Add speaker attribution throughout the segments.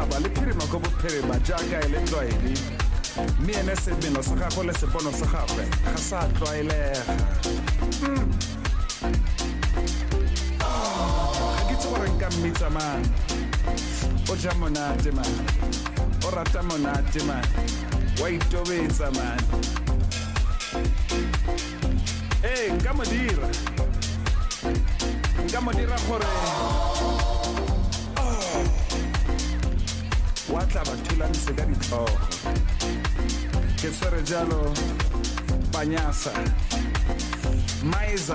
Speaker 1: setšhaba le phirima ko bophirima jaaka e le tlwaedi mme ene sebelo sa gagwe le sepono sa gagwe ga sa tlwaelega ga ke tse gore nka mmitsa man o ja monate man o rata monate man wa itobetsa man nka mo dira gore wa tla ba thulanse ka ditlhogo ke tsere jalo Banyasa Maiza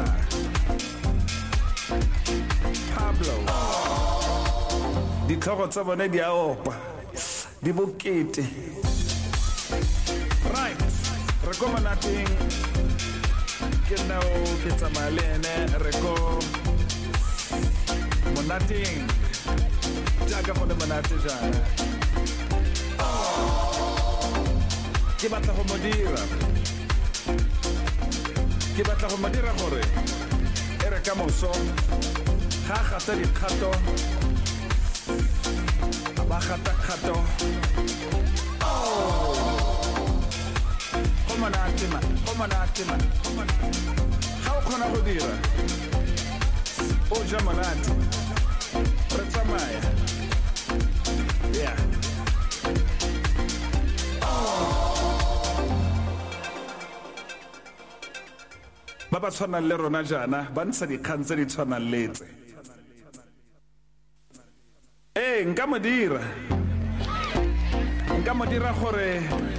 Speaker 1: Pablo ditlhogo tsa bone di a opa di bokete right re go monating ke nao ke tsamalene re go monating jaaka go le monate jana ke batla go modira gore e re ka moso ga gata dikgato ba gata kgato go monate man ga o kgona go dira o ja monate re tsamaya yeah ba ba tshwanang le rona jana ba ntsha dikgang tse di tshwanang letse nka mo dira gore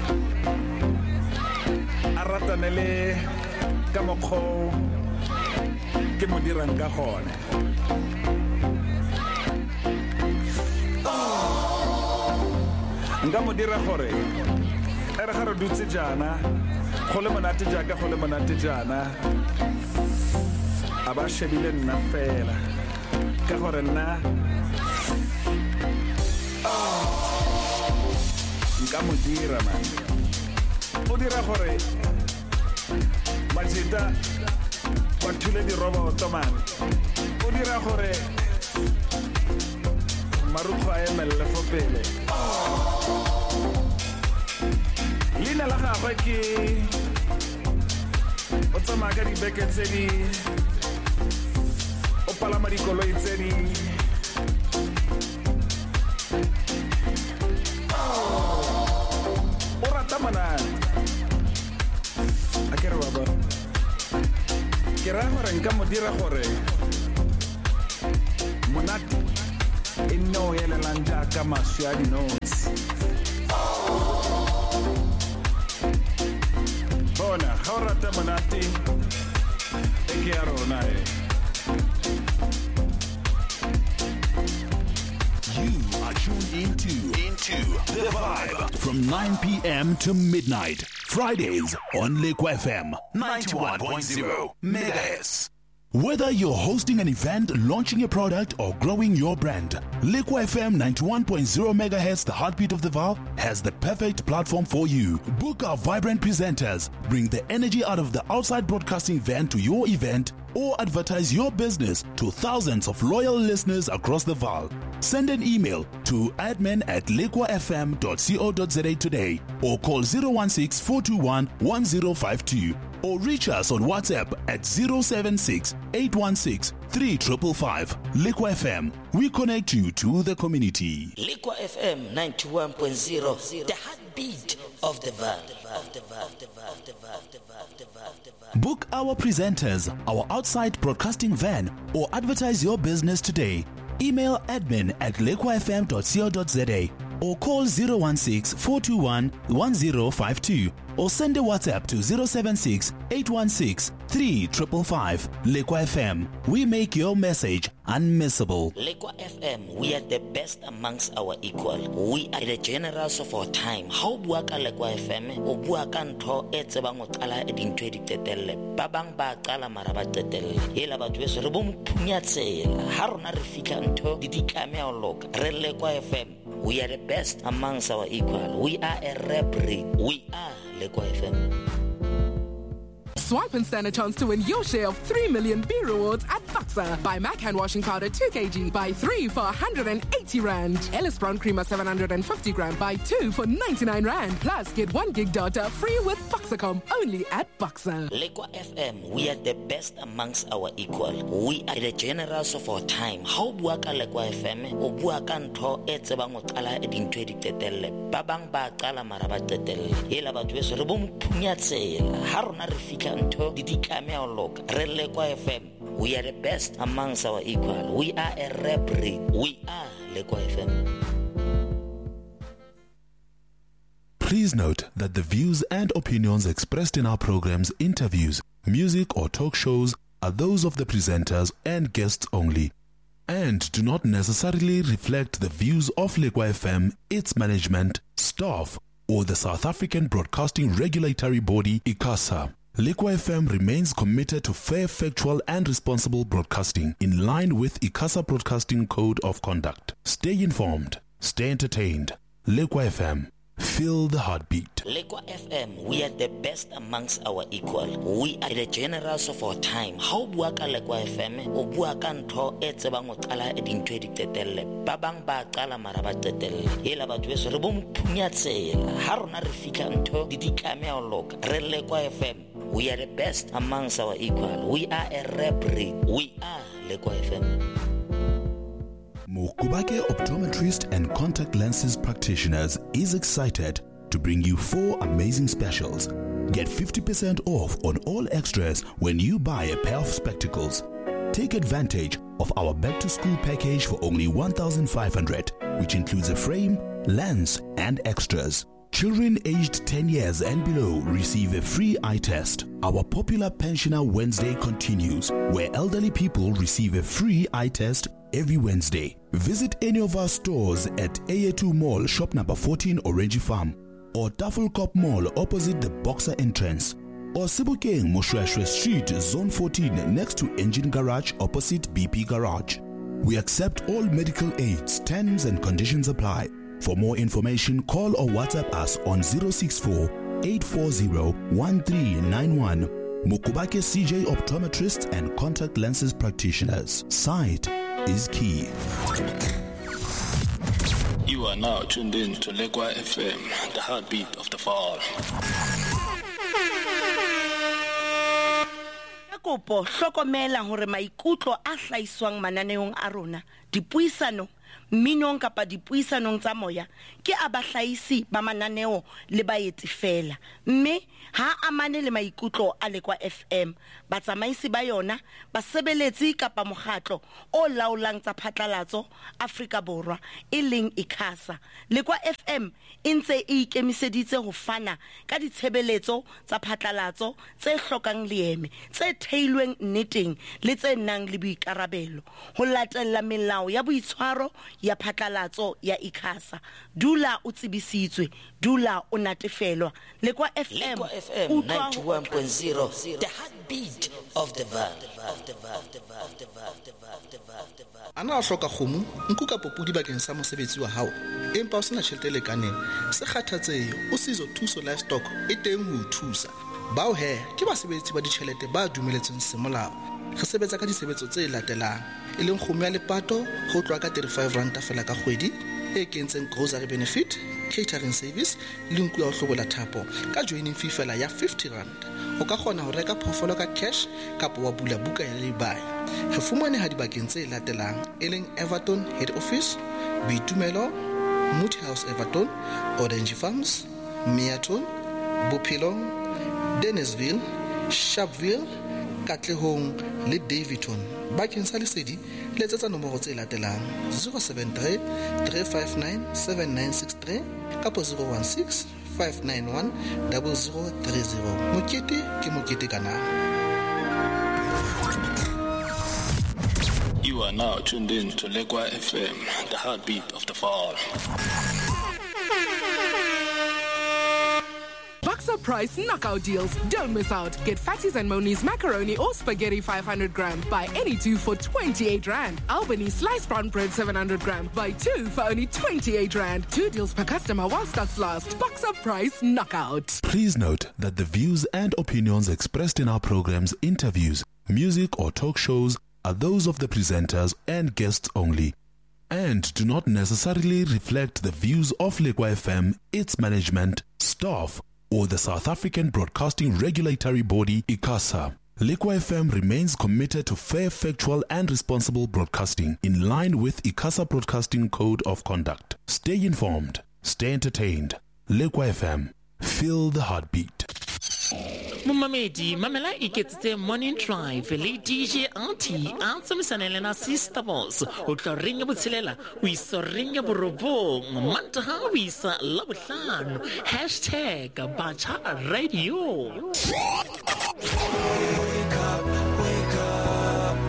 Speaker 1: a ratane le ka mokgwa ke mo dirang ka gone nka mo dira gore e re ga re dutse jana go le monate jaaka go le monate jana a ba shebile nna fela ka gore nna nka mo dira man o dira gore Majida wa thule di roboto man o dira gore marukho a emelle fo pele Lina la gagwe ke o tsamaya ka dibeke tse di o palama dikoloi tse di o rata monate a ke re baba ke ra gore nka mo dira gore monate e nne o elelang jaaka maswi a dinotsi bona ga o rata monate e ke ya rona
Speaker 2: You are tuned into The Vibe from 9 p.m. to midnight. Fridays on Liquid FM 91.0 MHz. Whether you're hosting an event, launching a product, or growing your brand, Liquid FM 91.0 MHz, the heartbeat of the Vaal, has the perfect platform for you. Book our vibrant presenters, bring the energy out of the outside broadcasting van to your event, or advertise your business to thousands of loyal listeners across the Vaal. Send an email to admin@liquafm.co.za today, or call 016-421-1052, or reach us on WhatsApp at 076-816-3555. Liquid FM, we connect you to the community.
Speaker 3: Liquid FM 91.0, the heartbeat of the Vaal.
Speaker 2: Book our presenters, our outside broadcasting van, or advertise your business today. Email admin@liquafm.co.za or call 016-421-1052 or send a WhatsApp to 076-816-3555. Liquid FM, we make your message unmissable.
Speaker 3: Liquid FM, we are the best amongst our equal. We are the generals of our time. How bua ka Liquid FM o bua ka ntho e tsebang o qala e dintho e di tetelle ba bang ba qala mara ba tetelle hela batho be se re bo mphunya tsela ha rona re fika ntho di ditlame a loka re Liquid FM. We are the best amongst our equal. We are a rap breed. We are Liquid FM.
Speaker 4: Swipe and stand a chance to win your share of 3 million B rewards at Boxer. Buy Mac hand washing powder 2 kg, buy 3 for 180 Rand. Ellis Brown Creamer 750 gram, buy 2 for 99 Rand. Plus, get 1 gig data free with Boxercom, only at Boxer.
Speaker 3: Lekwa FM, we are the best amongst our equal. We are the generals of our time. How buaka Lekwa FM, o buaka ntho e tsebang o qala e dintho di tetelle. Ba bang ba qala mara ba tetelle. Ela ba tshwe re bo mphunya tsela. Ha rona re fitla ntho di ditlame o loka. Re Lekwa FM, we are the best amongst our equal. We are a rap breed. We are Lekwa FM.
Speaker 2: Please note that the views and opinions expressed in our programs, interviews, music or talk shows are those of the presenters and guests only, and do not necessarily reflect the views of Lekwa FM, its management, staff, or the South African Broadcasting Regulatory Body, ICASA. Lekwa FM remains committed to fair, factual and responsible broadcasting in line with ICASA Broadcasting Code of Conduct. Stay informed, stay entertained. Lekwa FM. Feel the heartbeat.
Speaker 3: Lekwa FM, we are the best amongst our equal. We are the generals of our time. How buaka Lekwa FM, o buaka ntho e tsebang o qala e dintho di tetelle. Ba bang ba qala mara ba tetelle. Ela ba tshwe re bo mphunya tsela. Ha rona re fitla ntho di ditlame o loka. Re Lekwa FM, we are the best amongst our equal. We are a rap breed. We are Lekwa FM.
Speaker 2: Mokubake Optometrist and Contact Lenses Practitioners is excited to bring you 4 amazing specials. Get 50% off on all extras when you buy a pair of spectacles. Take advantage of our back to school package for only 1,500, which includes a frame, lens, and extras. Children aged 10 years and below receive a free eye test. Our popular Pensioner Wednesday continues, where elderly people receive a free eye test every Wednesday. Visit any of our stores at AA2 Mall, shop number 14, Orange Farm, or Tafelkop Mall opposite the Boxer entrance, or Sebokeng Moshweshwe Street, Zone 14, next to Engine Garage opposite BP Garage. We accept all medical aids. Terms and conditions apply. For more information, call or WhatsApp us on 064-840-1391. Mokubake CJ Optometrists and Contact Lenses Practitioners. Sight is key.
Speaker 5: You are now tuned in to Lekwa FM, the heartbeat of the fall.
Speaker 6: Kopo hlokomela hore maikutlo a hlaiswang mananeong a rona dipuisano minong kapa dipuisanong tsa moya ke abahlaisi ba mananeo le baetsi fela mme ha amane le maikutlo a Lekwa FM batsamaisi ba yona basebeletsi kapa mokgatlo o laolang tsa phatlalatso Afrika Borwa e leng ICASA. Lekwa FM e ntse e ikemiseditse ho fana ka ditshebeletso tsa phatlalatso tse hlokang leeme tse theilweng nneteng le tse nang le boikarabelo ho latella melao ya boitshwaro ya phatlalatso ya ICASA. Dula o tsebisitswe, dula o natefelwa. Lekwa FM
Speaker 3: 91.0, the heartbeat of the valley.
Speaker 7: Ana hloka kgomo nku ka popudi bakeng sa mosebetsi wa hao empa o sena tjhelete le kaneng se kgathatsehe o sizo thuso livestock e teng ho thusa bao he ke basebetsi ba ditjhelete ba dumeletsweng semolao re sebetsa ka disebetso tse latelang e leng kgomo ya lepato ho tloa ka 35 rand fela ka kgwedi e kentseng grocery benefit catering service le nku ya ho hlobola thapo ka joining fee fela ya 50 rand o ka kgona ho reka phofolo ka cash kapa wa bula buka ya lebae re fumane ha dibakeng tse latelang e leng Everton head office Boitumelo Moody House Everton Orange Farms Meaton Bophelong Dennisville Sharpeville Katlehong le Davidton bakeng sa lesedi letsetsa nomoro tse latelang 073 359 7963 kapo 016 591 0030 mokete ke mokete kana.
Speaker 5: You are now tuned in to Lekwa FM, the heartbeat of the fall.
Speaker 4: Boxer price knockout deals. Don't miss out. Get Fatties and Moni's macaroni or spaghetti 500 gram. Buy any two for 28 Rand. Albany sliced brown bread 700 gram. Buy two for only 28 Rand. 2 deals per customer while stocks last. Boxer price knockout.
Speaker 2: Please note that the views and opinions expressed in our programs, interviews, music or talk shows are those of the presenters and guests only, and do not necessarily reflect the views of Lekwa FM, its management, staff, or the South African Broadcasting Regulatory Body, ICASA. Lekwa FM remains committed to fair, factual, and responsible broadcasting in line with ICASA Broadcasting Code of Conduct. Stay informed, stay entertained. Lekwa FM, feel the heartbeat.
Speaker 8: Mumamedi, Mamela iketsitse Morning Drive le DJ Auntie a tsamaisana na Sister Boss o tla ringa botshelela o iso ringa borobong mantaha o isa la bohlano #Bacha Radio.
Speaker 9: Wake up,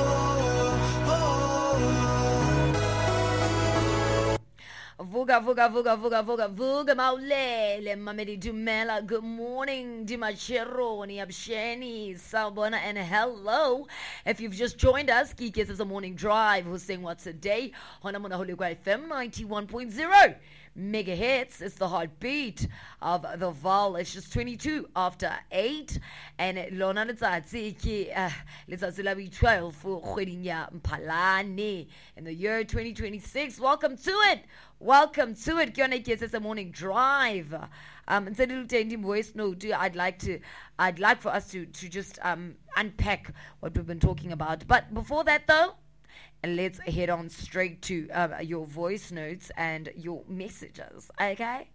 Speaker 9: Vuga Maulele, Mamedi Dumela, good morning, Dimacheroni, Absheni, Salbona, and hello. If you've just joined us, Kikis is a morning drive, who's saying what's a day on Amuna Holy FM 91.0 megahertz. It's the heartbeat of the Val. It's just 22 after 8, and Lona Letsatsi, Letsatsilabi 12 for Khwedinya Mpalane in the year 2026. Welcome to it. Welcome to it. It's a morning drive. It's a little voice note. I'd like for us to just unpack what we've been talking about. But before that, though, let's head on straight to your voice notes and your messages. Okay?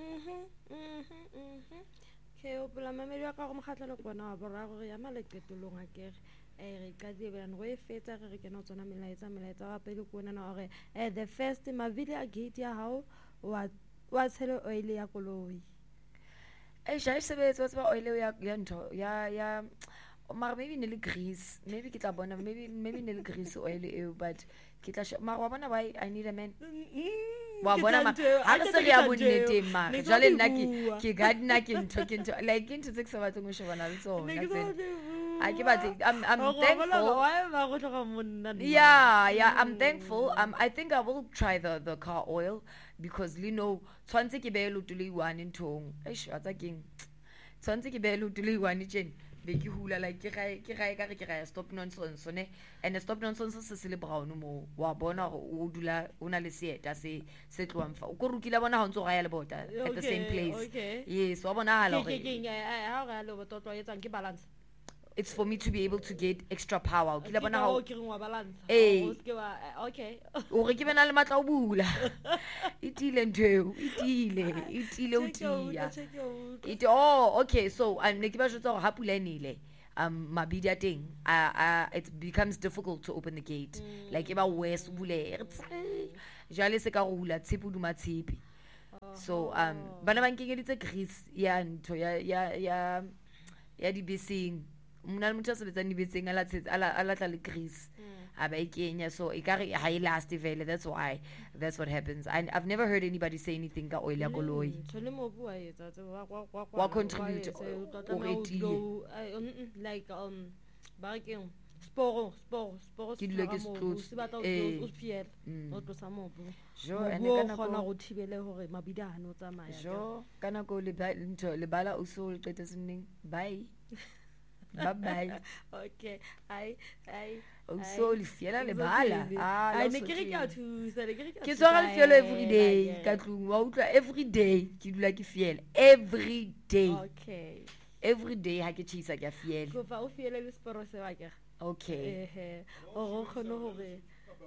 Speaker 10: Okay, opela mamedi wa ka go mokgatlelo bona ba ra go ya maleketolong a kere re ka di bana go e fetsa re ke no tsona melaetsa wa pele ko nna gore the first mavili a gate ya hao wa tshelo oil ya koloi ja sebetsa wa oil ya ntho ya Mar maybe nele grease, maybe kita bona, maybe nele grease oil eo, but kita mar wa bona why I need a man. Wa bona ma ha se re ya bonnete mar. Jale nna ke gadna ke ntho like into six ba tlo sho bona le tsona. I give I'm thankful. Yeah, I'm thankful. I think I will try the car oil because Lino tshwantse ke be lo tuli one in tong. Eish atsa king. Tshwantse ke be lo tuli one in ke hula like ke stop nonsense and the stop nonsense se le brown mo wa bona o dula ona le seeta se tloang fa o go rukile bona ha ntse ga ya le bota at the same place. Yes wa bona hala gore ha ga le bototlo etsang ke balance. It's for me to be able to get extra power. Ke la bona ha o ke ngwa balance. Okay. O re ke bena le matla o bula. Itile ntwe, itile o tia. Okay, so ne ke ba jotsa go hapula enile. Mabidi a teng it becomes difficult to open the gate. Like eba west bule. Jale se ka go hula tshepu duma tshepi. So bana ba nkengeditse grease ya ntho ya di beseng. Mna mutho sebetsa ni betseng ala tla le grease aba ikenya so ikare ha last vele. That's what happens. I've never heard anybody say anything ka oil ya koloi wa contribute like barekeng sporo ke dile ke se batla o spiel o tlosa mobu jo ene kana gona go thibele hore mabidi a no tsamaya jo kana go le bala o so le qete seneng bye. Bye. Okay. I so le fiela le bala. Ne ke re ke a thusa, ne ke re ke tswa le fiela every day. Ka tlung wa utla every day ke dula ke fiela every day. Okay. Every day ha ke tshisa ke fiela. Go fa o fiela le sporo se wa ke. Okay. O khone hore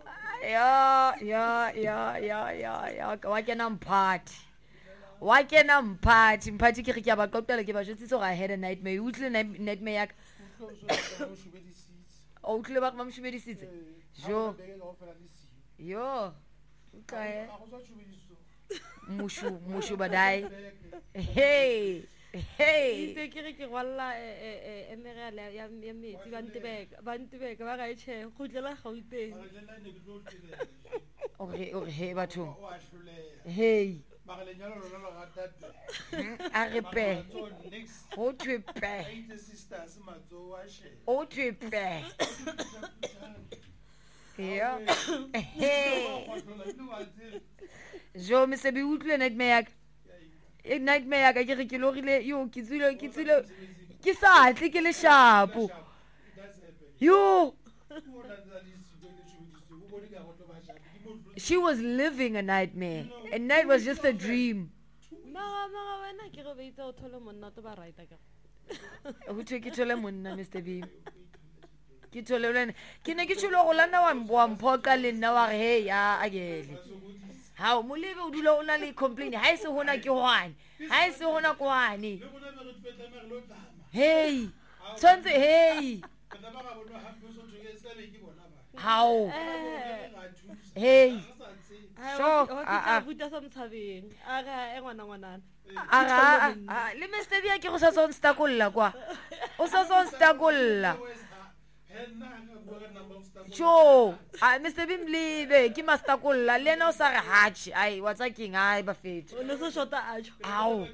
Speaker 10: ya wa ke na mphathi. Why can I party ke re ke ba qopela ke ba jotse so I had a nightmare. Utle nightmare yak. O utle ba ma mshubedisitse. Jo. Yo. Okay. Mushu badai. Hey. Ite ke re ke walla emerela ya metsi ba ntebeka ba ga etshe go tlela gauteng. Okay, batho. Hey. a re pe o thwe pe o thwe pe yeah jo me se be utlwe nightmare ya ka ke re ke logile yo ke tsile ke sa tle ke le shapo yo she was living a nightmare and night was just a dream
Speaker 11: wena ke go beitsa o thole monna to ba right ka
Speaker 10: go thwe ke thole monna Mr. B ke thole lena ke ne ke tsholo go lana wa mphoqa le nna wa re hey ya agele ha o molebe o dula o na le complain ha se hona ke hwane ha se hona kwane hey tsantse hey how hey so
Speaker 11: buta sa mtshabeng aga ngwana
Speaker 10: le Mr. B ke go sa tsone stakolla kwa o sa tsone stakolla jo Mr. B mlibe ke mastakolla lena o sa re hatch ai wa tsa king ai ba fethu
Speaker 11: o no so shota ajo
Speaker 10: au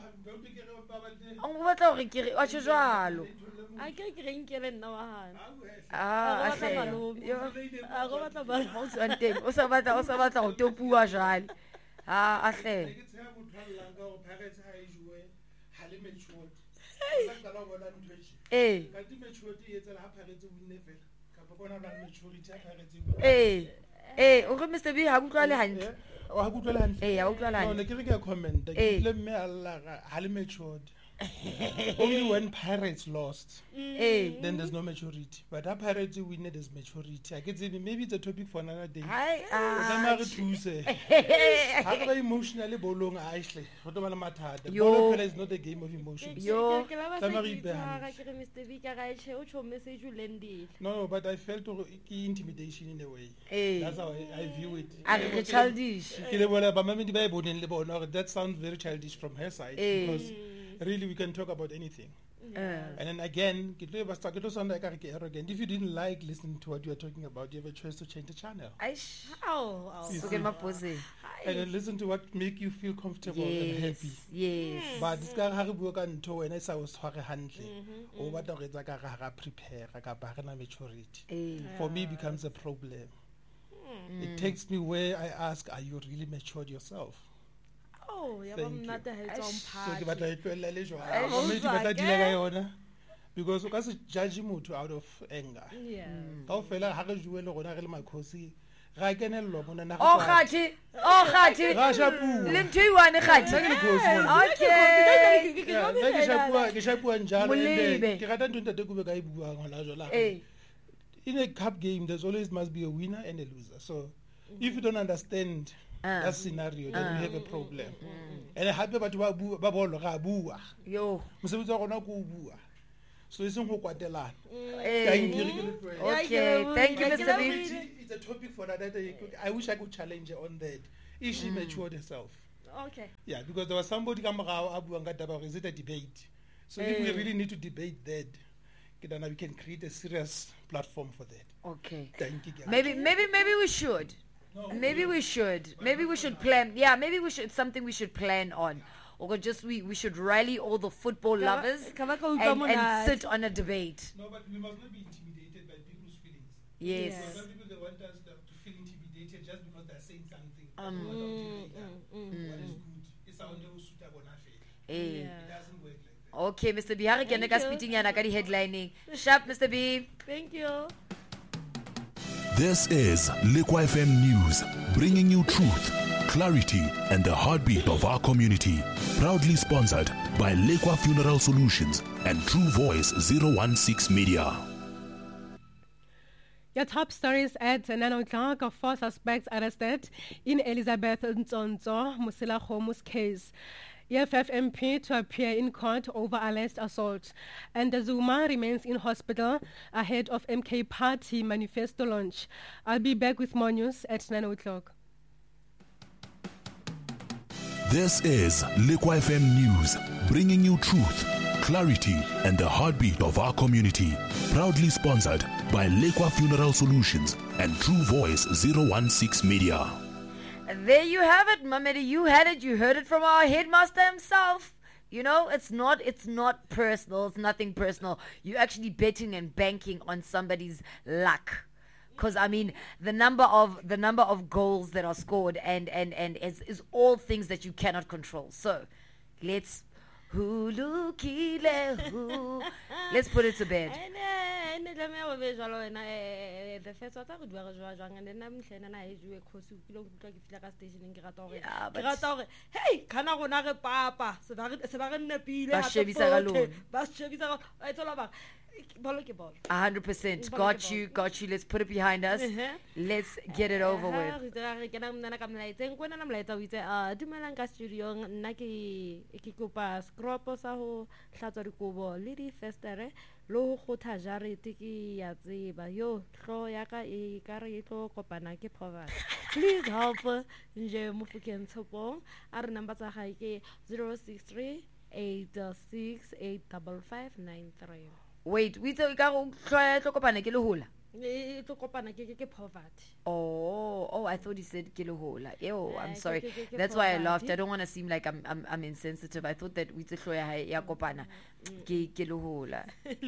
Speaker 10: o batla gore ke wa tshwalo
Speaker 11: a ke reng ke le nna wa hana
Speaker 10: a hle
Speaker 11: a go batla ba
Speaker 10: o tsanteng o sa batla go topua jale a hle o re Mr. B ha kutlwa le hantle
Speaker 12: wa kutlwa hantle
Speaker 10: ha kutlwa le hantle
Speaker 12: no ke re ke comment le mme alla ha le matured only when Pirates lost then there's no maturity, but our Pirates win, there's maturity. I get maybe it's a topic for another day. How emotionally bolong actually bolo is not a game of emotions. No, but I felt intimidation in a way. That's how I view it.
Speaker 10: Childish.
Speaker 12: That sounds very childish from her side because really we can talk about anything. And then again, if you didn't like listening to what you are talking about, you have a choice to change the channel. And then listen to what make you feel comfortable and happy.
Speaker 10: Yes.
Speaker 12: But this guy has worked on to when I was handling. Or what prepare maturity. For me, it becomes a problem. It takes me where I ask, are you really matured yourself?
Speaker 11: Oh, yeah, I'm not the head on part.
Speaker 12: Because you can't judge him out of anger.
Speaker 11: Yeah.
Speaker 12: How fella ha re jwe le gona re le makhosi ga kenello mona na
Speaker 10: oh khati le ntwe iwane khati okay
Speaker 12: ke shapua njalo ke rata ntwe ntate kube ka e bua ngala jola in a cup game there's always must be a winner and a loser, so if you don't understand that scenario, then we have a problem. And happy about ba bolo ga bua
Speaker 10: yo
Speaker 12: mosebetsi wa gona go bua so iseng go kwatelana.
Speaker 10: Okay, thank you Mr. B.
Speaker 12: It's a topic for that. I wish I could challenge her on that. Is she matured herself?
Speaker 11: Okay.
Speaker 12: Yeah, because there was somebody come around, is it a debate? So if we really need to debate that, then we can create a serious platform for that.
Speaker 10: Okay.
Speaker 12: Thank you.
Speaker 10: Maybe we should. Maybe we should plan. Yeah, maybe we should. It's something we should plan on. Or just we should rally all the football lovers and sit on a debate.
Speaker 12: No, but we must not be intimidated by people's feelings.
Speaker 10: Yes.
Speaker 12: There are some people that want us to feel intimidated just because they're saying something. What is good? It's our new suitable. It doesn't work like that.
Speaker 10: Okay, Mr. B. Harry can make speaking yana kari headlining. Sharp, Mr. B.
Speaker 11: Thank you.
Speaker 2: This is Liquid FM News, bringing you truth, clarity, and the heartbeat of our community. Proudly sponsored by Liquid Funeral Solutions and True Voice 016 Media.
Speaker 13: Your top stories at 9 o'clock of 4 suspects arrested in Elizabeth Ntsonzo Musila Khomu's case. EFF MP to appear in court over alleged assault. And Zuma remains in hospital ahead of MK Party manifesto launch. I'll be back with more news at 9 o'clock.
Speaker 2: This is Liquid FM News, bringing you truth, clarity, and the heartbeat of our community. Proudly sponsored by Liquid Funeral Solutions and True Voice 016 Media.
Speaker 9: There you have it, Mamedi. You had it. You heard it from our headmaster himself. You know, it's not personal. It's nothing personal. You're actually betting and banking on somebody's luck. Because I mean, the number of goals that are scored and is all things that you cannot control. So, let's put it to bed.
Speaker 11: The first one I and then I'm saying I do a course like a station in hey, can I papa? So it's all about
Speaker 9: 100%. Got you. Let's put it behind us. Let's get it over with.
Speaker 11: Please help nje Mofokeng Tshopong. Our number tsa gae ke 063 868 5593.
Speaker 9: Wait, we tlo ka go tlo kopana ke lehola.
Speaker 11: Tlo kopana ke poverty.
Speaker 9: Oh, I thought you said ke lehola. Ew, I'm sorry. That's why I laughed. I don't want to seem like I'm insensitive. I thought that we tlo ya kopana ke lehola.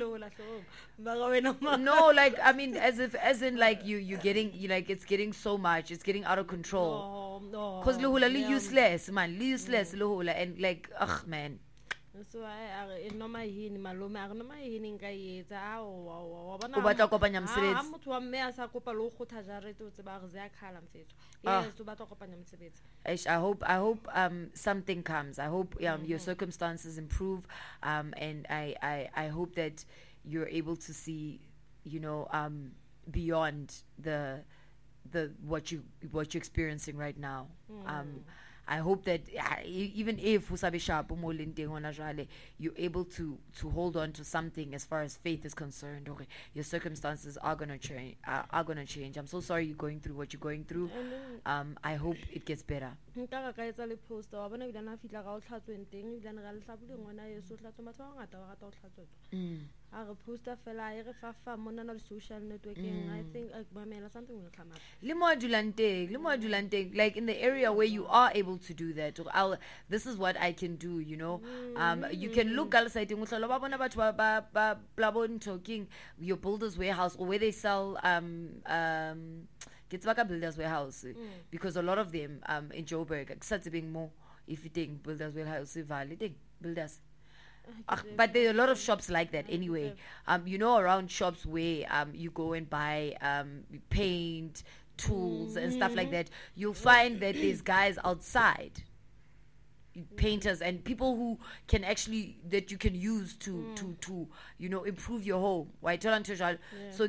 Speaker 9: No, like I mean as in like you're getting like it's getting so much, it's getting out of control.
Speaker 11: No.
Speaker 9: Cuz lehola useless, man. Useless lehola and like ugh man.
Speaker 11: So I no my hini malome a no my hini nka etsa wa bona
Speaker 9: o batla kopanya mosebetsi
Speaker 11: ha motho wa mme a sa kopa lo khotha jarete o tseba re ya khala mfetho yes o batla kopanya mosebetsi.
Speaker 9: I hope something comes. I hope your circumstances improve and I hope that you're able to see beyond the what you're experiencing right now. I hope that even if you're able to hold on to something as far as faith is concerned. Okay, your circumstances are gonna change. I'm so sorry you're going through what you're going through. I hope it gets better.
Speaker 11: Poster fella fa mona na social networking. I think something will come up.
Speaker 9: Like in the area where you are able to do that, this is what I can do, you can look outside talking your Builders Warehouse or where they sell Builders Warehouse because a lot of them in Joburg being more if you think Builders Warehouse builders. But there are a lot of shops like that anyway. Around shops where you go and buy paint, tools and stuff like that, you'll find that there's guys outside, painters and people who can actually that you can use to improve your home. So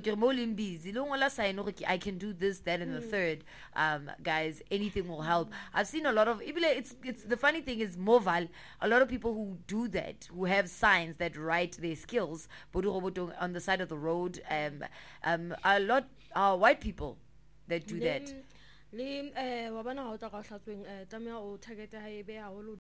Speaker 9: I can do this, that and the third. Guys, anything will help. I've seen a lot of it's the funny thing is Moval, a lot of people who do that, who have signs that write their skills on the side of the road. A lot are white people that do that.
Speaker 11: Wa bona ha o tla ka hlatsweng tsamaya o target ha ebe ha o lo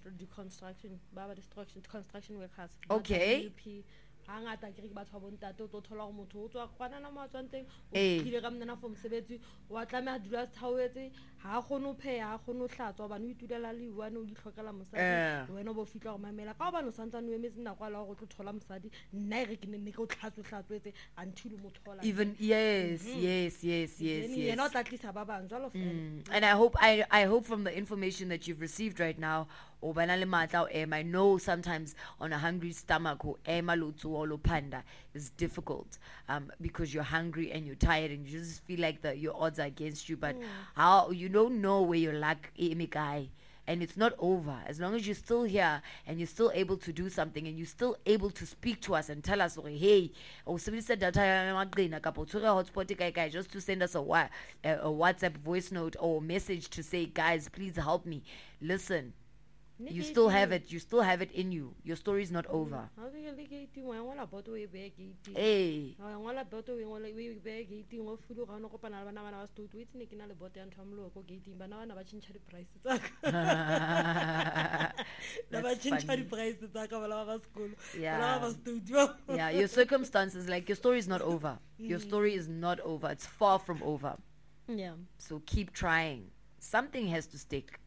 Speaker 11: construction workers.
Speaker 9: Okay.
Speaker 11: Hangata ke batho ba bontate o tlo thola go motho o tswa kwana na matswanteng o kile ka mnana for mosebetsi wa tlameha dula thawetse ha gone o pheya ha gone o hlatswa bana o itulela le one o ditlhokela mosadi wena bo fitla go mamela ka bana o santsane o emetse nna kwa la go tlo thola mosadi nna re ke nne ke o hlatswetse until mo thola
Speaker 9: even yes
Speaker 11: yena o tla tlisa ba bang jalo fela.
Speaker 9: And I hope from the information that you've received right now I know sometimes on a hungry stomach panda is difficult because you're hungry and you're tired and you just feel like your odds are against you, but how you don't know where your luck guy. And it's not over. As long as you're still here and you're still able to do something and you're still able to speak to us and tell us, hey, somebody said that just to send us a WhatsApp voice note or message to say, guys, please help me. Listen. You still have it in you. Your story is not over. Hey. Yeah, your circumstances, like your story is not over. Your story is not over. It's far from over.
Speaker 11: Yeah.
Speaker 9: So keep trying. something has to stick.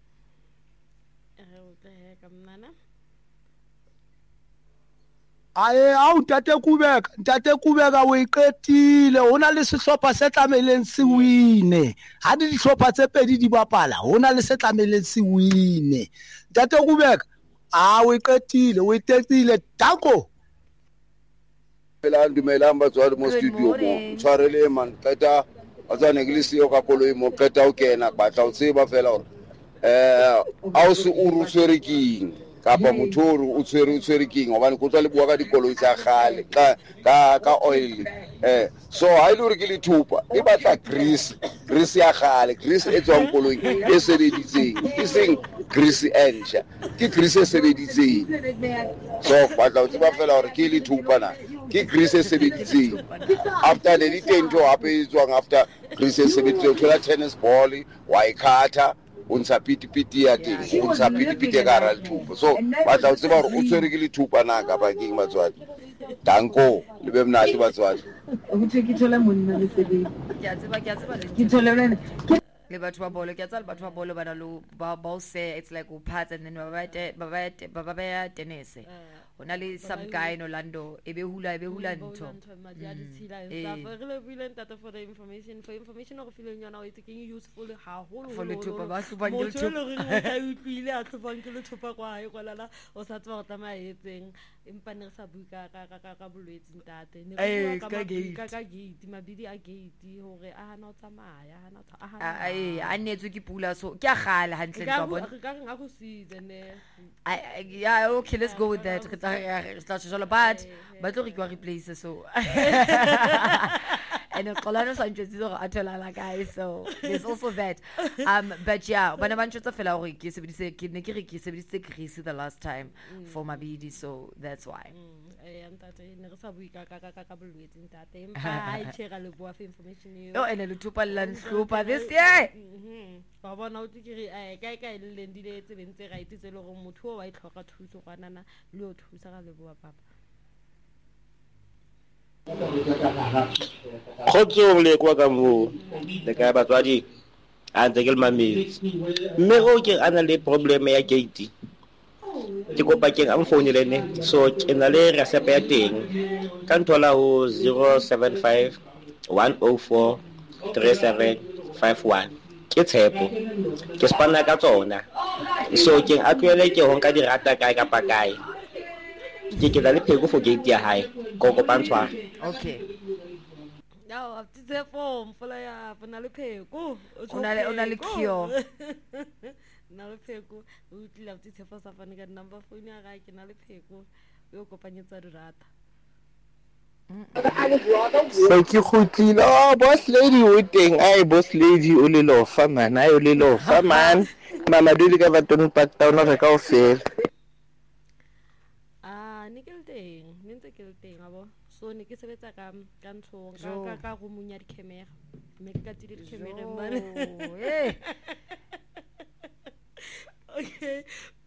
Speaker 14: Aye au tate kubeka o iqetile hona le sehlopha se tlameleng se wine ha di dihlopha tse pedi di bapala hona le se tlameleng se wine tate kubeka o iqetile o itetile Danko
Speaker 15: dumelang batswadi mo studio mo tshwarele man qeta a tsane ke le seo ka koloi mo qeta o kena batla o tseba fela hore a o se o rutswere king kapa mothoro o tswere king hobane go tswa le bua ka dikoloi tsa gale ka oil so ha ile re ke le thupa e batla grease ya gale grease e tswang koloi e sebeditseng e seng grease entsha ke grease e sebeditseng so batla o tseba fela hore ke le thupa na ke grease e sebeditseng after le ditento hape e tswang after grease e sebeditseng thola tennis ball wa ikhatha unsa piti ya teng unsa piti ka ra le thupa so batla o tseba hore o tswere ke le thupa na ka ba keng batswadi Danko le be mnate batswadi
Speaker 10: ke thola monna le sebedi ke a tseba ke thola le batho ba bolo ke a tsala batho ba bolo bana lo ba say it's like uphatha and then ba ba tennis hona le some guy in Orlando ebe hula ntho
Speaker 11: for the information of feeling yona it's useful haholo
Speaker 10: for le thupa ba hlubang ke le
Speaker 11: thupa a utlwile a hlubang ke le thupa kwa hae kwa lala o sa tswa go tamaetseng empa ne re sa buka ka bolwetsi ntate ne re bua ka gate mabidi a gate hore a hana o tsamaya
Speaker 10: a netswe ke pula so ke a gale hantle tsa bona
Speaker 11: ga go season
Speaker 10: yeah okay let's go with that but ba tlo re kwa replace so and Colano Sanchez is athola guys so there's also that but yeah bana ba ntse fela hore ke sebedise ke ne ke re ke sebedise grease the last time for mabidi so that's why
Speaker 11: ntate ne re sa bui ka bolwetsi ntate empa ha itshega le bua for information
Speaker 10: yo ene le thupa land hlopa this year
Speaker 11: ba bona o tsikiri ka le lendile tse bentse right tse le go motho wa itlhoka thuso kwa nana le o thusa ga le bua papa
Speaker 16: khotsong le kwa ka mo le ka batswadi a ntse ke le mamedi mme go ke ana le problem ya gate ke kopa ke am phone le ne so ke na le recipe ya teng ka nthola ho 075 104 3751 ke tshepo ke spana ka tsona so ke a tlwele ke ho nka di rata kae ka pa kae ke na le pheko for gate ya hae go kopantshwa
Speaker 10: okay
Speaker 11: now after the form fola ya bona le pheko
Speaker 10: ona le cure
Speaker 11: na le pheko o tlile after the first afane ka number phone ya ga ke na le pheko yo kopanyetsa di rata
Speaker 16: so ke khutlile boss lady o teng ai boss lady o le lofa man ai o le lofa man mama dile ka batong patta ona re ka o fela
Speaker 11: ntse ke le teng abo so ne ke sebetsa ka ntho ka go munya di camera me ka tidi di camera mane okay